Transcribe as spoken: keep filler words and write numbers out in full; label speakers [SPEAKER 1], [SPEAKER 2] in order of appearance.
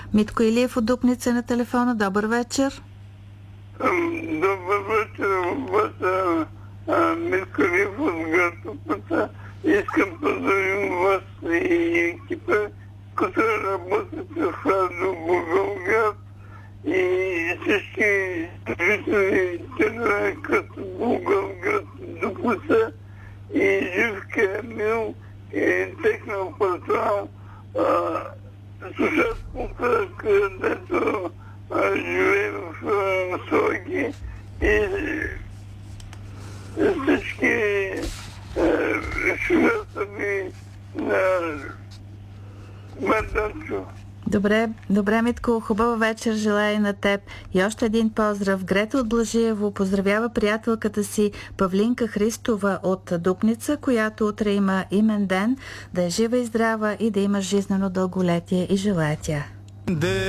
[SPEAKER 1] Митко Илиев от Дупница на телефона. Добър вечер.
[SPEAKER 2] Добър вечер, вас, Митко Илиев от град Дупница. Искам поздравим вас и екипа, които работят в Радио Благоевград и всички служители и като Благоевград, Дупница и Живка Емил и техния персонал, слушат пункта, където живее в Слоги и всички шофьорите на Мандачо.
[SPEAKER 1] Добре, добре, Митко, хубава вечер желая и на теб. И още един поздрав. Грета от Блажиево поздравява приятелката си Павлинка Христова от Дупница, която утре има имен ден. Да е жива и здрава и да има жизнено дълголетие и желая тя.